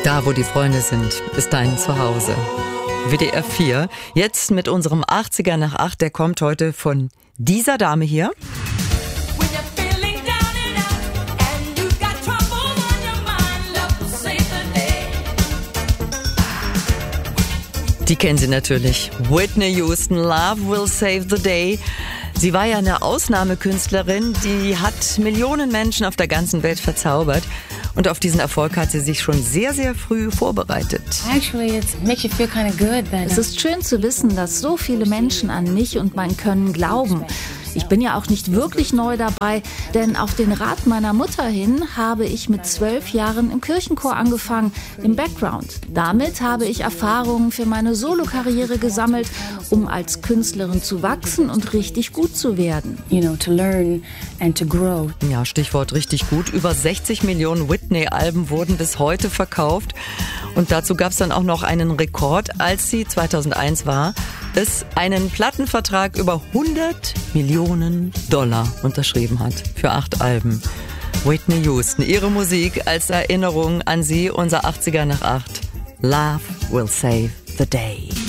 Da, wo die Freunde sind, ist dein Zuhause. WDR 4, jetzt mit unserem 80er nach 8, der kommt heute von dieser Dame hier. Die kennen Sie natürlich. Whitney Houston, Love Will Save the Day. Sie war ja eine Ausnahmekünstlerin, die hat Millionen Menschen auf der ganzen Welt verzaubert. Und auf diesen Erfolg hat sie sich schon sehr, sehr früh vorbereitet. Es ist schön zu wissen, dass so viele Menschen an mich und mein Können glauben. Ich bin ja auch nicht wirklich neu dabei, denn auf den Rat meiner Mutter hin habe ich mit 12 Jahren im Kirchenchor angefangen, im Background. Damit habe ich Erfahrungen für meine Solokarriere gesammelt, um als Künstlerin zu wachsen und richtig gut zu werden. To learn and to grow. Ja, Stichwort richtig gut. Über 60 Millionen Whitney-Alben wurden bis heute verkauft. Und dazu gab es dann auch noch einen Rekord, als sie 2001 war, es einen Plattenvertrag über $100 Millionen unterschrieben hat für 8 Alben. Whitney Houston, ihre Musik als Erinnerung an sie, unser 80er nach 8. Love will save the day.